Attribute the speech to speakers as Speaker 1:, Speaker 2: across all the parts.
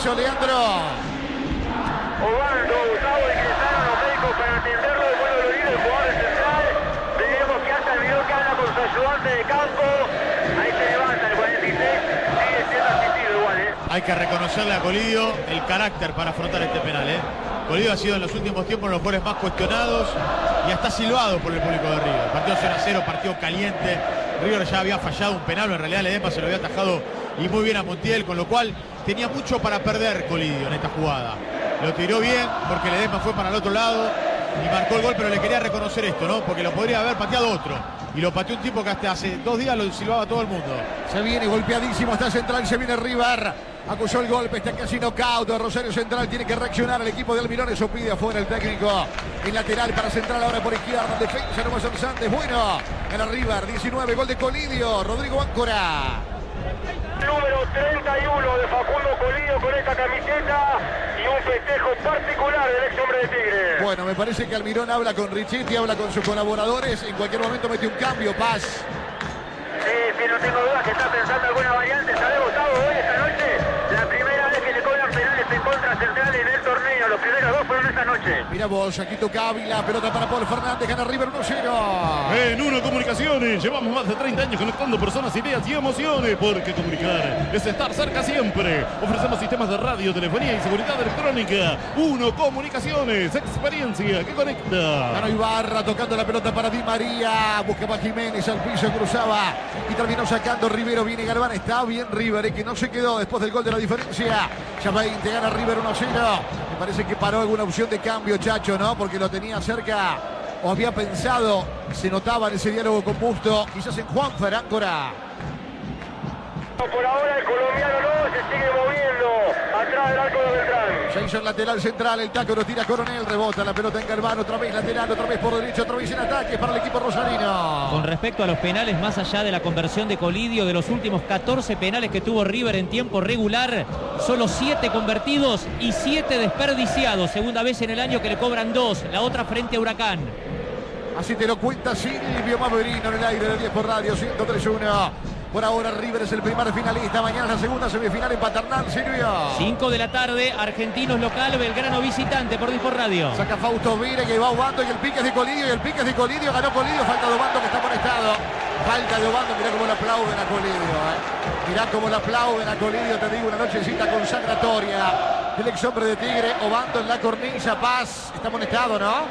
Speaker 1: piso, Leandro.
Speaker 2: Obando, Gustavo, ingresaron los médicos para atenderlo. El vuelo de el jugador central. Veremos que hasta el video que habla con su ayudante de campo. Ahí se levanta el 46. Sigue siendo asistido igual,
Speaker 3: Hay que reconocerle a Colidio el carácter para afrontar este penal, Colidio ha sido en los últimos tiempos uno de los goles más cuestionados y hasta silbado por el público de River. Partido 0-0, partido caliente. River ya había fallado un penal, en realidad Ledesma se lo había atajado y muy bien a Montiel, con lo cual tenía mucho para perder Colidio en esta jugada. Lo tiró bien porque Ledesma fue para el otro lado y marcó el gol, pero le quería reconocer esto, ¿no? Porque lo podría haber pateado otro. Y lo pateó un tipo que hasta hace 2 días lo silbaba todo el mundo.
Speaker 1: Se viene golpeadísimo, está Central, se viene River. Acusó el golpe, está casi knockout. Rosario Central tiene que reaccionar el equipo de Almirón. Eso pide afuera el técnico. El lateral para Central ahora por izquierda. Defensa, no son Santos. Bueno, gana River, 19, gol de Colidio. Rodrigo Áncora.
Speaker 2: Número 31 de Facundo Colidio con esta camiseta y un festejo particular del ex hombre de Tigre.
Speaker 1: Bueno, me parece que Almirón habla con Richetti, habla con sus colaboradores. En cualquier momento mete un cambio, Paz.
Speaker 2: Sí, no tengo dudas que está pensando alguna variante. ¿Sabes, Gustavo? Hoy, esta noche, la primera vez que le cobran penales en contra Central en el torneo. Los primeros 2 fueron esta noche.
Speaker 1: Mira vos, aquí toca Ávila, pelota para Paul Fernández, gana River 1-0.
Speaker 4: En Uno Comunicaciones llevamos más de 30 años conectando personas, ideas y emociones, porque comunicar es estar cerca siempre. Ofrecemos sistemas de radio, telefonía y seguridad electrónica. Uno Comunicaciones, experiencia que conecta.
Speaker 1: Ganó Ibarra, tocando la pelota para Di María, buscaba Jiménez al piso, cruzaba y terminó sacando Rivero. Viene Galván, está bien River, que no se quedó después del gol de la diferencia. Ya 20, gana River 1-0. Me parece que paró alguna opción de cambio, Chacho, ¿no? Porque lo tenía cerca o había pensado, se notaba en ese diálogo con Busto, quizás en Juanfer, Áncora.
Speaker 2: Por ahora el colombiano no se sigue moviendo atrás del arco de Beltrán.
Speaker 1: Se hizo el lateral central, el taco lo tira Coronel, rebota la pelota en Galván, otra vez lateral, otra vez por derecho, otra vez en ataque para el equipo rosarino.
Speaker 5: Con respecto a los penales, más allá de la conversión de Colidio, de los últimos 14 penales que tuvo River en tiempo regular, solo 7 convertidos y 7 desperdiciados. Segunda vez en el año que le cobran 2, la otra frente a Huracán.
Speaker 1: Así te lo cuenta Silvio Maverino en el aire de 10 por radio, 103.1. Por ahora River es el primer finalista. Mañana la segunda semifinal en Paternal, Silvio.
Speaker 5: 5 de la tarde, Argentinos local, Belgrano visitante por 10 por radio.
Speaker 1: Saca Fausto Vire, que va Obando y el pique es de Colidio. Y el pique es de Colidio, ganó Colidio. Falta de Obando que está conectado. Falta de Obando, mirá cómo le aplauden a Colidio. Mirá cómo le aplauden a Colidio, te digo, una nochecita consagratoria del ex hombre de Tigre. Obando en la cornisa, Paz. Está conectado, ¿no?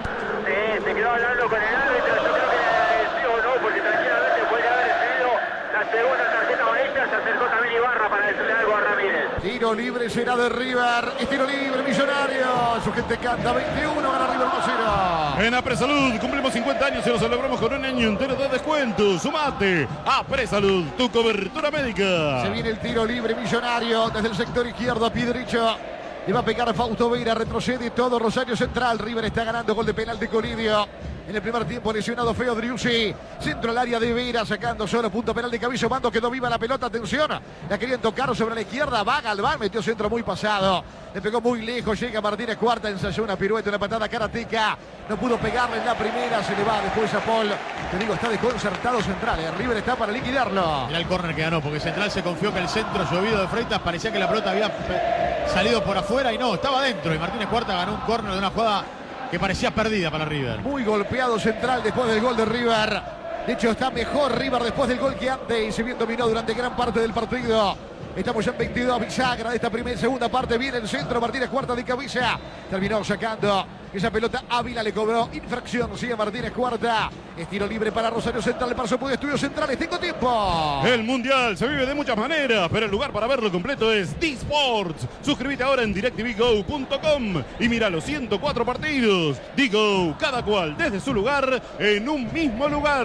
Speaker 2: Sí, se quedó hablando con el árbitro. Yo creo que sí o no, porque tranquilamente puede haber recibido la segunda tarjeta amarilla. Se acercó también Ibarra para decirle algo a Ramírez.
Speaker 1: Tiro libre será de River. Es tiro libre, Millonario. Su gente canta 21, gana River 1-0.
Speaker 4: En Apresalud cumplimos 50 años y lo celebramos con un año entero de descuento. Sumate a Apresalud, tu cobertura médica.
Speaker 1: Se viene el tiro libre, Millonario. Desde el sector izquierdo a pie derecho. Le va a pegar a Fausto Veira, retrocede todo Rosario Central. River está ganando, gol de penal de Colidio. En el primer tiempo lesionado feo Driussi. Centro al área de Vera, sacando solo punto penal de Cabello. Mando quedó viva la pelota, atención. La querían tocar sobre la izquierda. Va Galván, metió centro muy pasado. Le pegó muy lejos, llega Martínez Cuarta, ensayó una pirueta, una patada karateca. No pudo pegarle en la primera, se le va después a Paul. Te digo, está desconcertado Central. River está para liquidarlo.
Speaker 3: Mirá el córner que ganó, porque Central se confió que el centro llovido de Freitas parecía que la pelota había salido por afuera y no, estaba dentro. Y Martínez Cuarta ganó un córner de una jugada que parecía perdida para River.
Speaker 1: Muy golpeado Central después del gol de River. De hecho, está mejor River después del gol que antes. Y se bien dominó durante gran parte del partido. Estamos ya en 22, bisagra de esta primera y segunda parte. Viene el centro, Martínez Cuarta de cabeza. Terminó sacando esa pelota. Ávila le cobró infracción. Sigue Martínez Cuarta. Es tiro libre para Rosario Central. Pasó por Estudios Centrales. Tengo tiempo.
Speaker 4: El Mundial se vive de muchas maneras, pero el lugar para verlo completo es D-Sports. Suscríbete ahora en DirecTVGo.com y mira los 104 partidos. Digo, cada cual desde su lugar en un mismo lugar.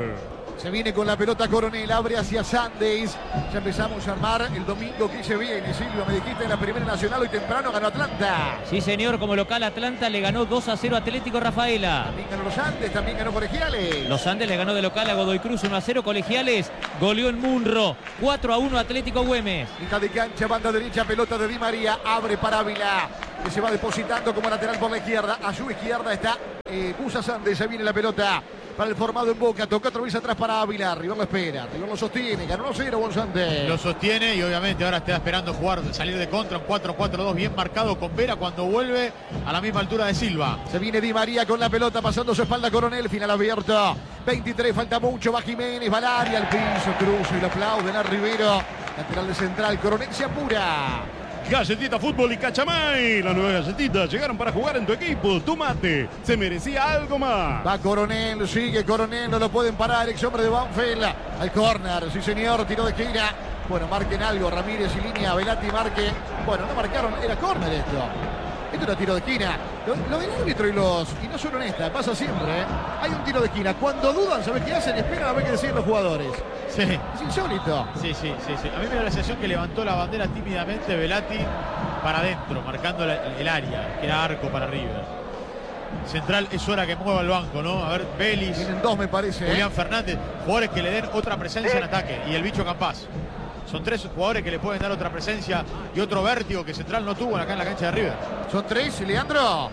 Speaker 1: Se viene con la pelota Coronel, abre hacia Sandes. Ya empezamos a armar el domingo que se viene. Silvio, me dijiste en la primera nacional, hoy temprano ganó Atlanta.
Speaker 5: Sí, señor, como local Atlanta le ganó 2-0 Atlético Rafaela.
Speaker 1: También ganó los Andes, también ganó Colegiales.
Speaker 5: Los Andes le ganó de local a Godoy Cruz 1-0. Colegiales goleó en Munro 4-1 Atlético Güemes.
Speaker 1: Mitad de cancha, banda derecha, pelota de Di María, abre para Ávila, que se va depositando como lateral por la izquierda. A su izquierda está Musa Sandes, se viene la pelota para el formado en Boca. Tocó otra vez atrás para Ávila. River lo espera. River lo sostiene. Ganó 1-0 Bonzante.
Speaker 3: Lo sostiene y obviamente ahora está esperando jugar, salir de contra. Un 4-4-2 bien marcado con Vera cuando vuelve a la misma altura de Silva.
Speaker 1: Se viene Di María con la pelota pasando su espalda a Coronel. Final abierto. 23, falta mucho. Va Jiménez, va al área, al piso, cruza y lo aplauden a Rivero. Lateral de central. Coronel se apura.
Speaker 4: Galletita Fútbol y Cachamay. Las nuevas galletitas llegaron para jugar en tu equipo. Tu mate se merecía algo más.
Speaker 1: Va Coronel, sigue Coronel, no lo pueden parar. Ex hombre de Banfield. Al córner, sí señor, tiro de esquina. Bueno, marquen algo. Ramírez y línea. Velati marque. Bueno, no marcaron, era córner esto. Esto era tiro de esquina. Lo del árbitro y no solo en esta, pasa siempre, ¿eh? Hay un tiro de esquina. Cuando dudan, ¿sabes qué hacen? Esperan a ver qué deciden los jugadores.
Speaker 3: Sí.
Speaker 1: Es insólito.
Speaker 3: Sí. A mí me da la sensación que levantó la bandera tímidamente Velati para adentro, marcando el área, que era arco para River. Central, es hora que mueva el banco, ¿no? A ver, Vélez.
Speaker 1: Tienen dos, me parece.
Speaker 3: Julián Fernández, jugadores que le den otra presencia en ataque. Y el bicho Campás. Son 3 jugadores que le pueden dar otra presencia y otro vértigo que Central no tuvo acá en la cancha de River.
Speaker 1: Son 3, Leandro.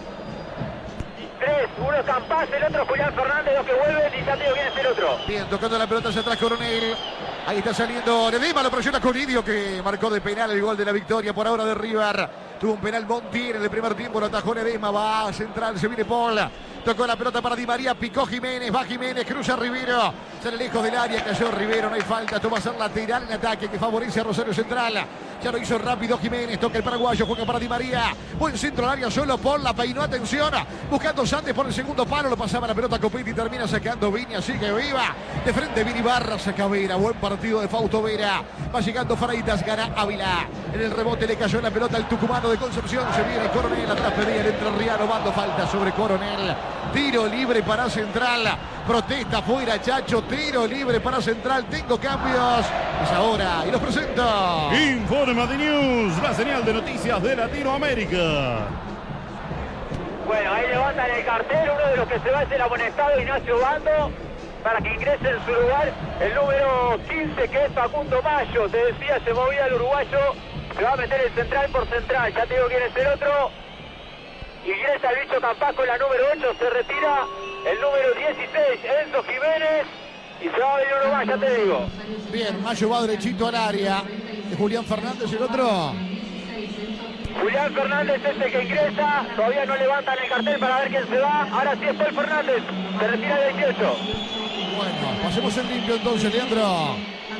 Speaker 2: 3, uno Campás, el otro Julián Fernández, dos que vuelven y Santiago viene a ser otro.
Speaker 1: Bien, tocando la pelota hacia atrás Coronel. Ahí está saliendo Ledesma, lo presiona Colidio, que marcó de penal el gol de la victoria por ahora de River. Tuvo un penal Montiel en el primer tiempo, lo atajó Ledesma, va a central, se viene Paul. Tocó la pelota para Di María, picó Jiménez, va Jiménez, cruza Rivero. Sale lejos del área, cayó Rivero, no hay falta. Toma a ser lateral en ataque que favorece a Rosario Central. Ya lo hizo rápido Jiménez, toca el paraguayo, juega para Di María. Buen centro al área, solo Paul, la peinó, atención. Buscando Santos por el segundo palo, lo pasaba la pelota a Copetti y termina sacando Viña, sigue viva. De frente Vini Barra, saca Vera, buen partido de Fausto Vera. Va llegando Freitas, gana Ávila. En el rebote le cayó la pelota al tucumano de Concepción. Se viene Coronel, atrás pedía el entrerriano, mando falta sobre Coronel. Tiro libre para Central. Protesta fuera, Chacho. Tiro libre para Central. Tengo cambios. Es ahora y los presento.
Speaker 4: Informa de News, la señal de noticias de Latinoamérica.
Speaker 2: Bueno, ahí levantan el cartel. Uno de los que se va es el amonestado Ignacio Bando, para que ingrese en su lugar el número 15, que es Facundo Mayo. Te decía, se movía el uruguayo. Se va a meter el Central por Central. Ya te digo quién es el otro. Ingresa el bicho Campás con la número 8, se retira el número 16, Enzo Jiménez, y se va a venir uno más, ya te digo.
Speaker 1: Bien, Mayo va derechito al área. ¿Es Julián Fernández el otro?
Speaker 2: Julián Fernández es el que ingresa, todavía no levantan el cartel para ver quién se va. Ahora sí es Paul Fernández, se retira el 18.
Speaker 1: Bueno, pasemos en limpio entonces, Leandro.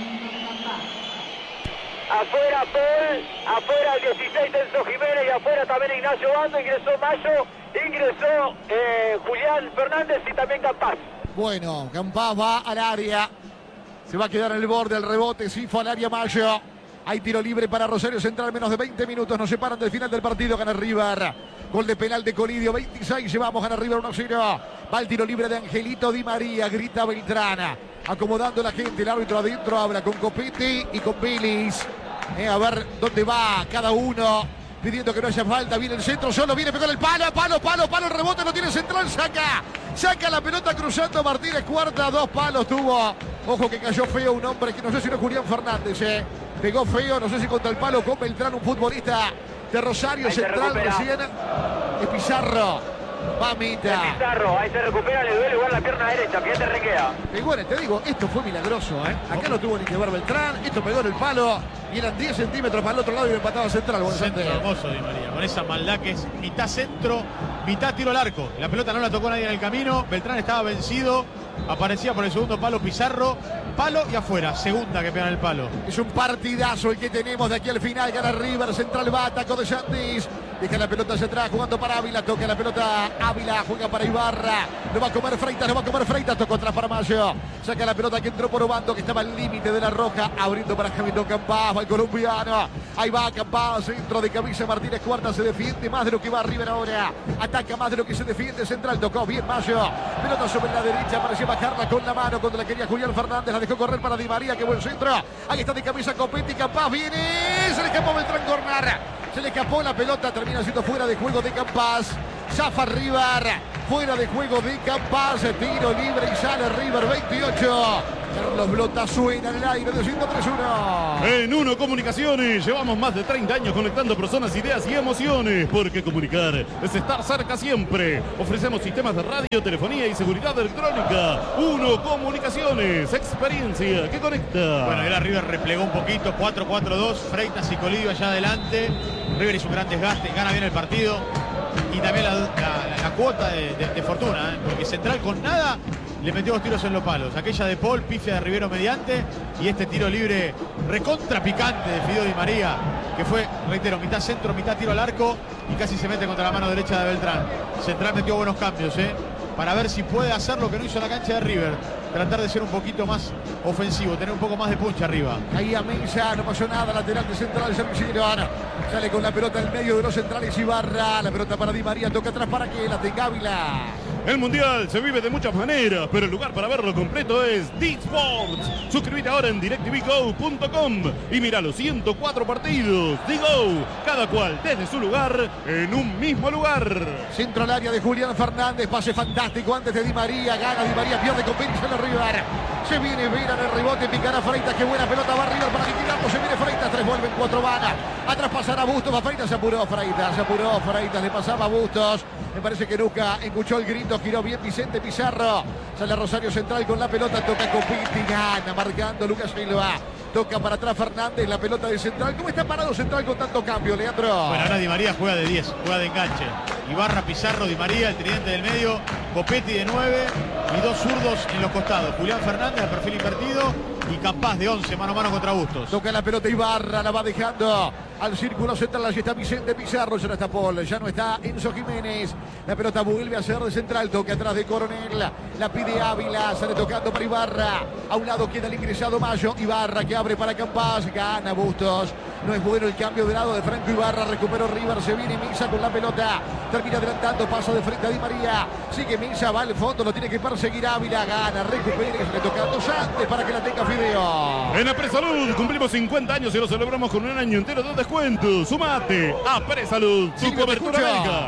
Speaker 2: Afuera Paul, afuera el 16 Enzo Jiménez y afuera también Ignacio Bando, ingresó Mayo, ingresó Julián Fernández y también Campás.
Speaker 1: Bueno, Campás va al área. Se va a quedar en el borde, el rebote, sí fue al área Mayo. Hay tiro libre para Rosario Central, menos de 20 minutos nos separan del final del partido, gana River. Gol de penal de Colidio, 26, llevamos, gana River 1-0. Va el tiro libre de Angelito Di María, grita Beltrana. Acomodando la gente, el árbitro adentro habla con Copetti y con Vélez. A ver dónde va cada uno, pidiendo que no haya falta. Viene el centro, solo viene, pegó el palo, el rebote lo tiene Central, saca la pelota cruzando Martínez, cuarta, 2 palos tuvo. Ojo que cayó feo un hombre que no sé si no es Julián Fernández, pegó feo, no sé si contra el palo con Beltrán, un futbolista de Rosario Central recién. Es Pizarro. Mamita.
Speaker 2: Pizarro, ahí se recupera, le duele igual la pierna derecha, que ya te requea.
Speaker 1: Y bueno, te digo, esto fue milagroso, Acá no tuvo ni que ver Beltrán, esto pegó en el palo y eran 10 centímetros para el otro lado y lo empataba Central.
Speaker 3: Centro hermoso Di María, con esa maldad que es mitad centro, mitad tiro al arco. La pelota no la tocó nadie en el camino, Beltrán estaba vencido, aparecía por el segundo palo Pizarro, palo y afuera, segunda que pega en el palo.
Speaker 1: Es un partidazo el que tenemos de aquí al final, gana River, Central va, taco de Santis. Deja la pelota hacia atrás, jugando para Ávila, toca la pelota Ávila, juega para Ibarra, lo va a comer Freitas, tocó atrás para Mayo, saca la pelota que entró por Obando, que estaba al límite de la roja, abriendo para Javito Campás, va el colombiano, ahí va Campás, centro de camisa Martínez, cuarta, se defiende más de lo que va River ahora, ataca más de lo que se defiende Central, tocó bien Mayo, pelota sobre la derecha, parecía bajarla con la mano, cuando la quería Julián Fernández, la dejó correr para Di María, que buen centro, ahí está de camisa Copetti, Campás viene, se le escapó Beltrán corner. Se le escapó la pelota, termina siendo fuera de juego de Campás. Zafa River, fuera de juego de Campás. Tiro libre y sale River 28. Carlos Blota suena en el aire de 103.1.
Speaker 4: En Uno Comunicaciones llevamos más de 30 años conectando personas, ideas y emociones, porque comunicar es estar cerca siempre. Ofrecemos sistemas de radio, telefonía y seguridad electrónica. Uno Comunicaciones, experiencia que conecta.
Speaker 3: Bueno, era River replegó un poquito, 4-4-2, Freitas y Colidio allá adelante. River hizo un gran desgaste, gana bien el partido. Y también la cuota de fortuna, porque Central con nada le metió 2 tiros en los palos. Aquella de Paul, pifia de Rivero mediante, y este tiro libre recontra picante de Fideo Di María, que fue, reitero, mitad centro, mitad tiro al arco, y casi se mete contra la mano derecha de Beltrán. Central metió buenos cambios, para ver si puede hacer lo que no hizo en la cancha de River. Tratar de ser un poquito más ofensivo, tener un poco más de punch arriba.
Speaker 1: Ahí a Mesa, no pasó nada, lateral de Central, Servicieron. Sale con la pelota en medio de los centrales Ibarra. La pelota para Di María, toca atrás para que la tenga Ávila.
Speaker 4: El Mundial se vive de muchas maneras, pero el lugar para verlo completo es D-Sports. Suscríbete ahora en DirecTVGo.com y mira los 104 partidos. D-Go, cada cual desde su lugar, en un mismo lugar.
Speaker 1: Centro al área de Julián Fernández, pase fantástico antes de Di María. Gana Di María, pierde con Pérez en el River. Se viene Vera en el rebote, picará Freitas, qué buena pelota va River para liquidarlo. Se viene Freitas, 3 vuelven, 4 van. Atrás pasará Bustos, va Freitas, se apuró Freitas, le pasaba a Bustos. Me parece que nunca escuchó el grito, giró bien Vicente Pizarro. Sale Rosario Central con la pelota, toca Copiti, gana, marcando Lucas Silva. Toca para atrás Fernández, la pelota de Central. ¿Cómo está parado Central con tanto cambio, Leandro?
Speaker 3: Bueno, ahora Di María juega de 10, juega de enganche. Ibarra, Pizarro, Di María, el tridente del medio, Copetti de 9 y 2 zurdos en los costados. Julián Fernández a perfil invertido y Campás de 11, mano a mano contra Bustos.
Speaker 1: Toca la pelota Ibarra, la va dejando al círculo central. Allí está Vicente Pizarro, ya no está Paul, ya no está Enzo Jiménez. La pelota vuelve a ser de Central, toca atrás de Coronel, la pide Ávila, sale tocando para Ibarra. A un lado queda el ingresado Mayo, Ibarra que abre para Campás, gana Bustos. No es bueno el cambio de lado de Franco Ibarra, recuperó River, se viene Misa con la pelota, termina adelantando, pasa de frente a Di María, sigue Misa, va al fondo, lo tiene que perseguir Ávila, gana, recupera, le toca Dos Antes para que la tenga Fideo.
Speaker 4: En Apresalud cumplimos 50 años y lo celebramos con un año entero de descuento. Sumate a Apresalud, su
Speaker 1: Silvio,
Speaker 4: cobertura médica.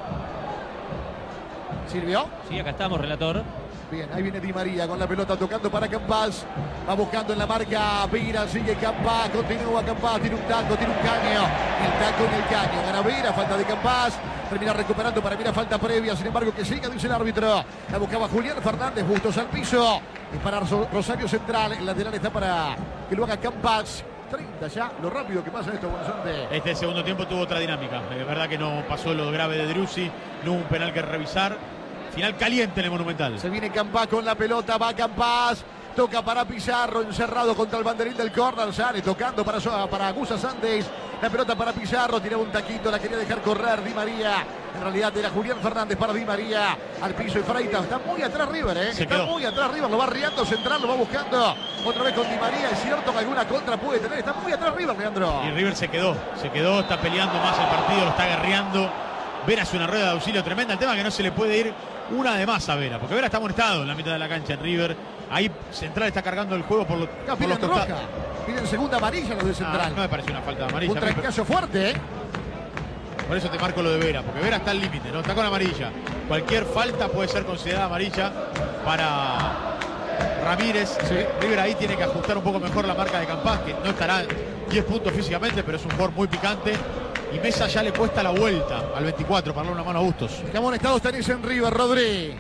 Speaker 1: ¿Silvio?
Speaker 5: Sí, acá estamos, relator.
Speaker 1: Bien, ahí viene Di María con la pelota tocando para Campás. Va buscando en la marca Vera, sigue Campás, continúa Campás, tiene un taco, tiene un caño. El taco en el caño, gana Vera, falta de Campás. Termina recuperando para Vera, falta previa, sin embargo que siga, dice el árbitro. La buscaba Julián Fernández, Bustos al piso. Y para Rosario Central, el lateral está para que lo haga Campás. 30 ya, lo rápido que pasa esto, Buenos Aires.
Speaker 3: Este segundo tiempo tuvo otra dinámica. Es verdad que no pasó lo grave de Driussi, no hubo un penal que revisar. Final caliente en el Monumental.
Speaker 1: Se viene Campás con la pelota, va Campás. Toca para Pizarro, encerrado contra el banderín del córner. Sale tocando para Gusa Sandes. La pelota para Pizarro, tiraba un taquito, la quería dejar correr Di María. En realidad era Julián Fernández para Di María. Al piso y Freitas. Está muy atrás River, Está muy atrás River. Lo va riendo Central, lo va buscando. Otra vez con Di María. Es cierto que alguna contra puede tener. Está muy atrás River, Leandro.
Speaker 3: Y River se quedó, está peleando más el partido, lo está agarreando. Vera hace una rueda de auxilio tremenda. El tema es que no se le puede ir una de más a Vera, porque Vera está amonestado en la mitad de la cancha en River. Ahí Central está cargando el juego por los costados.
Speaker 1: Piden segunda amarilla los de Central.
Speaker 3: No me pareció una falta de amarilla.
Speaker 1: Un trancazo fuerte,
Speaker 3: Por eso te marco lo de Vera, porque Vera está al límite, ¿no? Está con amarilla. Cualquier falta puede ser considerada amarilla para Ramírez.
Speaker 1: Sí.
Speaker 3: River ahí tiene que ajustar un poco mejor la marca de Campás, que no estará 10 puntos físicamente, pero es un jugador muy picante. Y Mesa ya le cuesta la vuelta al 24 para darle una mano a Bustos.
Speaker 1: Que amonestados tenés en River, Rodri.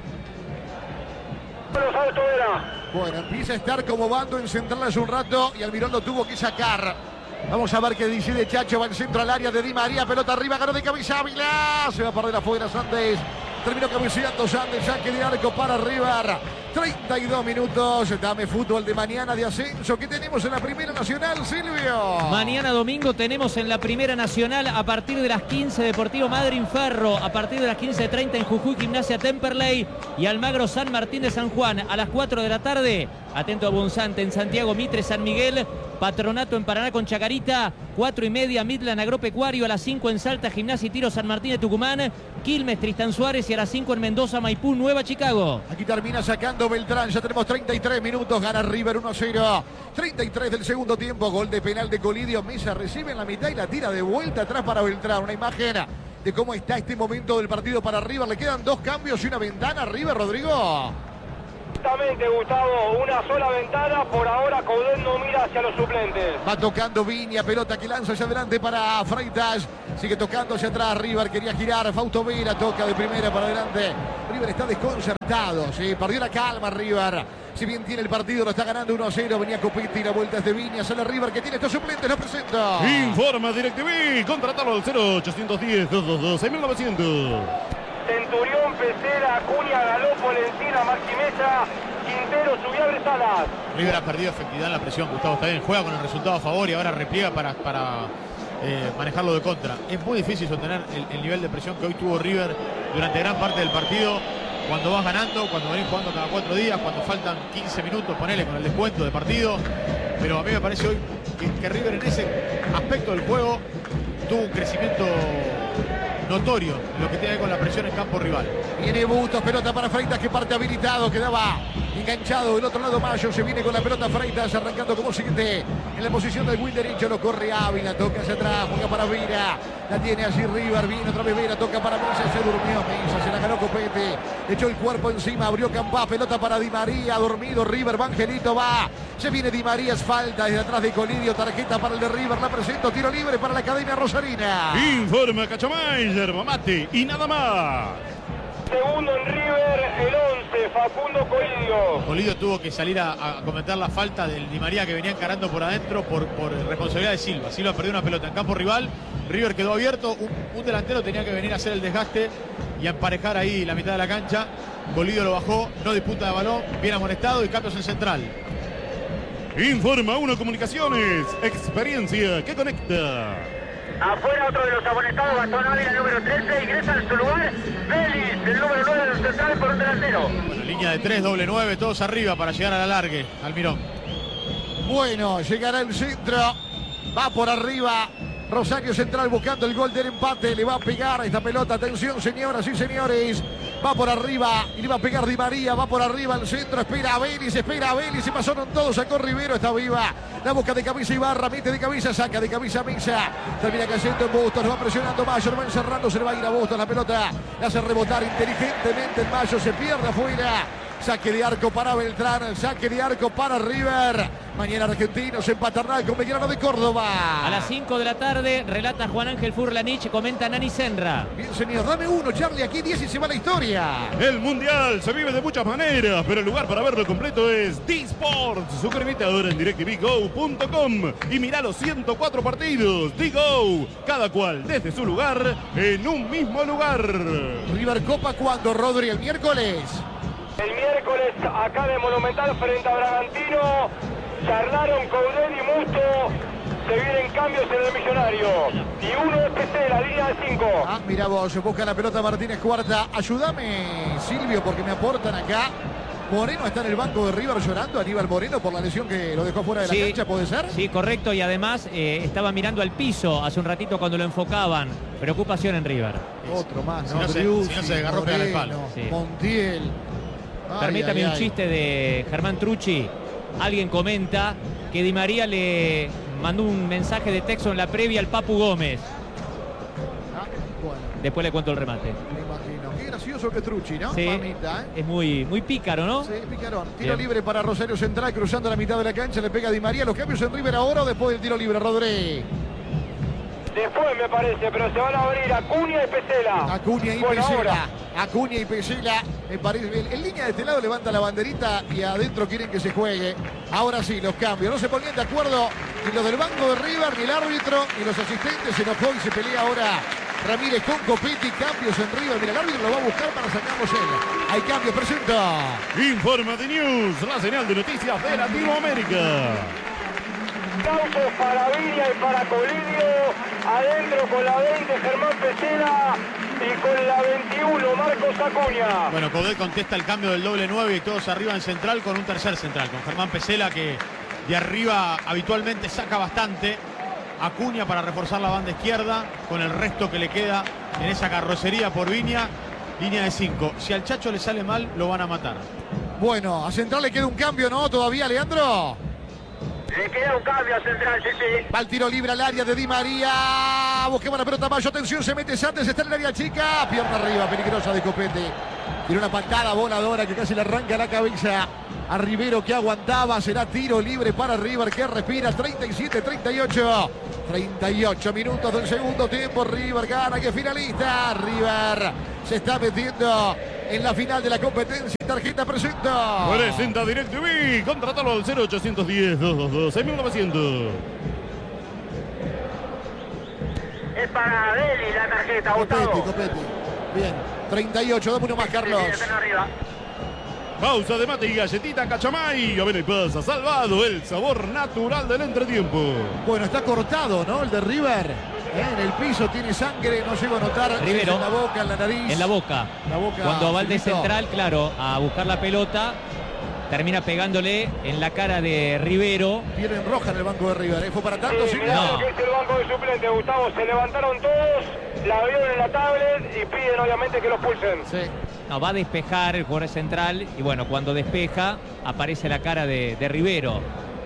Speaker 1: Bueno, empieza a estar como bando en Central hace un rato y Almirón lo tuvo que sacar. Vamos a ver qué decide Chacho, va el centro al área de Di María, pelota arriba, ganó de cabeza Ávila. Se va a perder afuera Sandes. Terminó cabeceando Sandes, saque de arco para River. 32 minutos, dame fútbol de mañana de ascenso. ¿Qué tenemos en la Primera Nacional, Silvio?
Speaker 5: Mañana domingo tenemos en la Primera Nacional a partir de las 15 Deportivo Madryn Ferro, a partir de las 15:30 en Jujuy Gimnasia Temperley y Almagro San Martín de San Juan. A las 4 de la tarde, atento a Bonzante en Santiago, Mitre San Miguel, Patronato en Paraná con Chacarita, 4:30 Midland Agropecuario, a las 5 en Salta, Gimnasia y Tiro San Martín de Tucumán, Quilmes Tristan Suárez y a las 5 en Mendoza, Maipú, Nueva Chicago.
Speaker 1: Aquí termina sacando Beltrán, ya tenemos 33 minutos, gana River 1-0. 33 del segundo tiempo, gol de penal de Colidio. Mesa recibe en la mitad y la tira de vuelta atrás para Beltrán. Una imagen de cómo está este momento del partido para River. Le quedan 2 cambios y una ventana. River, Rodrigo.
Speaker 2: Exactamente, Gustavo, una sola ventana, por ahora Coudet no mira hacia los suplentes.
Speaker 1: Va tocando Viña, pelota que lanza hacia adelante para Freitas, sigue tocando hacia atrás, River quería girar, Fausto Vera toca de primera para adelante, River está desconcertado, sí, perdió la calma River, si bien tiene el partido lo está ganando 1-0, venía Copetti, la vuelta es de Viña, sale River que tiene estos suplentes, lo presenta.
Speaker 4: Informa DirecTV, contratalo al 0810-222-6900.
Speaker 2: Centurión, Pesera, Acuña, Galopo, Lencina, Maxi Mesa, Quintero, Subiabre, Salas.
Speaker 3: River ha perdido efectividad en la presión, Gustavo, está bien, juega con el resultado a favor y ahora repliega para manejarlo de contra. Es muy difícil sostener el nivel de presión que hoy tuvo River durante gran parte del partido. Cuando vas ganando, cuando venís jugando cada 4 días, cuando faltan 15 minutos, ponele con el descuento de partido. Pero a mí me parece hoy que River en ese aspecto del juego tuvo un crecimiento notorio en lo que tiene que ver con la presión en campo rival.
Speaker 1: Viene Bustos, pelota para Freitas que parte habilitado, quedaba enganchado del otro lado Mayo, se viene con la pelota Freitas arrancando como siguiente en la posición del wing derecho, lo corre Ávila, toca hacia atrás, juega para Vera, la tiene allí River, viene otra vez Vera, toca para Mesa, se durmió Mesa, se la ganó Copete, echó el cuerpo encima, abrió Campá, pelota para Di María, dormido River, Vangelito va, se viene Di María, es falta desde atrás de Colidio, tarjeta para el de River, la presento, tiro libre para la Academia Rosarina.
Speaker 4: Informa Cachamayer, Mamati y nada más.
Speaker 2: Segundo en River, el 11, Facundo Colidio.
Speaker 3: Colidio tuvo que salir a cometer la falta del Di María que venía encarando por adentro por responsabilidad de Silva. Silva perdió una pelota en campo rival, River quedó abierto, un delantero tenía que venir a hacer el desgaste y a emparejar ahí la mitad de la cancha. Colidio lo bajó, no disputa de balón, bien amonestado y cambios en central.
Speaker 4: Informa Uno Comunicaciones, experiencia que conecta.
Speaker 2: Afuera otro de los amonestados, Gastón Ávila, el número 13, ingresa en su lugar Vélez, el número 9 del central por un delantero.
Speaker 3: Bueno, línea de 3, doble 9, todos arriba para llegar a la largue, Almirón.
Speaker 1: Bueno, llegará el centro, va por arriba Rosario Central buscando el gol del empate, le va a pegar esta pelota, atención señoras y señores, va por arriba y le va a pegar Di María, va por arriba al centro, espera a Vélez, se pasaron todos, sacó Rivero, está viva, la busca de cabeza Ibarra, mete de cabeza, saca de cabeza Mesa, termina cayendo en Bustos, lo va presionando Mayo, lo va encerrando, se le va a ir a Bustos, la pelota la hace rebotar inteligentemente en Mayo, se pierde afuera. Saque de arco para Beltrán, saque de arco para River. Mañana Argentinos en Paternal con Belgrano de Córdoba.
Speaker 5: A las 5 de la tarde relata Juan Ángel Furlanich, comenta Nani Senra.
Speaker 1: Bien señor, dame uno Charlie, aquí 10 y se va la historia.
Speaker 4: El Mundial se vive de muchas maneras, pero el lugar para verlo completo es D-Sports. Suscríbete ahora en DirecTVGo.com y mirá los 104 partidos. D-Go, cada cual desde su lugar, en un mismo lugar.
Speaker 1: River Copa, ¿cuándo, Rodri? El miércoles.
Speaker 2: El miércoles acá de Monumental frente a Bragantino, charlaron Coudet y Musto, se vienen cambios en el Millonario. Y uno es PC, la línea de 5.
Speaker 1: Ah, mira vos, busca la pelota Martínez Cuarta. Ayúdame, Silvio, porque me aportan acá. Moreno está en el banco de River llorando, Aníbal Moreno, por la lesión que lo dejó fuera de la cancha, ¿puede ser?
Speaker 5: Sí, correcto, y además estaba mirando al piso hace un ratito cuando lo enfocaban. Preocupación en River.
Speaker 1: Otro más,
Speaker 3: Si
Speaker 1: ¿no?
Speaker 3: no se
Speaker 1: Driussi,
Speaker 3: desgarró, pega en el palo.
Speaker 5: Sí.
Speaker 1: Montiel.
Speaker 5: Permítame un chiste de Germán Trucci. Alguien comenta que Di María le mandó un mensaje de texto en la previa al Papu Gómez.
Speaker 1: Bueno,
Speaker 5: Después le cuento el remate.
Speaker 1: me imagino. Qué gracioso que Trucci, ¿no?
Speaker 5: Sí,
Speaker 1: Mamita, ¿eh?
Speaker 5: es muy pícaro, ¿no?
Speaker 1: Sí, picarón. Tiro
Speaker 5: Bien.
Speaker 1: libre para Rosario Central, cruzando la mitad de la cancha, le pega Di María. ¿Los cambios en River ahora o después del tiro libre, Rodri?
Speaker 2: Después me parece, pero se van a abrir Acuña y Pesela.
Speaker 1: Acuña y
Speaker 2: Por
Speaker 1: Pesela.
Speaker 2: ahora.
Speaker 1: Acuña y Pesela. Me parece. En línea de este lado levanta la banderita y adentro quieren que se juegue. Ahora sí, los cambios. No se ponían de acuerdo ni los del banco de River, ni el árbitro, ni los asistentes. Se enojó y se pelea ahora Ramírez con Copetti. Cambios en River. Mira, el árbitro lo va a buscar para sacarnos él. Hay cambios, presento.
Speaker 4: Informa de News, la señal de noticias de Latinoamérica.
Speaker 2: Aplausos para Viña y para Colidio. Adentro con la 20 Germán Pesela y con la 21 Marcos Acuña.
Speaker 3: Bueno, Coudet contesta el cambio del doble 9 y todos arriba en central con un tercer central, con Germán Pesela que de arriba habitualmente saca bastante. Acuña para reforzar la banda izquierda con el resto que le queda en esa carrocería por Viña. Línea de 5. Si al Chacho le sale mal, lo van a matar.
Speaker 1: Bueno, a Central le queda un cambio, ¿no? Todavía, Leandro.
Speaker 2: Le queda un cambio a Central, sí.
Speaker 1: Va el tiro libre al área de Di María. Busquemos la pelota Mayo. Atención, se mete Santos. Está en el área chica. Pierna arriba, peligrosa de Copete. Tiene una patada voladora que casi le arranca la cabeza a Rivero, que aguantaba. Será tiro libre para River, que respira. 37-38. 38 minutos del segundo tiempo. River gana, que finalista. River se está metiendo en la final de la competencia. Tarjeta presenta.
Speaker 4: Presenta DirecTV. Contratalo al 0810-222-6900.
Speaker 2: Es para Deli la tarjeta, Gustavo.
Speaker 1: Copete. Bien. 38, dame uno más, Carlos.
Speaker 4: Pausa de mate y galletita Cachamay. A ver y pasa, salvado el sabor natural del entretiempo.
Speaker 1: Bueno, está cortado, ¿no? El de River. En el piso tiene sangre, no llego a notar.
Speaker 5: Rivero.
Speaker 1: En la boca, en la nariz.
Speaker 5: En la boca. Cuando va al de central, claro, a buscar la pelota, termina pegándole en la cara de Rivero.
Speaker 1: Pierde en roja en el banco de River. ¿Fue para tanto? Sí,
Speaker 2: mirá lo que es el banco de suplentes, Gustavo. Se levantaron todos, la vieron en la tablet y piden obviamente que los pulsen.
Speaker 1: Sí.
Speaker 5: No, va a despejar el jugador central y bueno, cuando despeja aparece la cara de Rivero.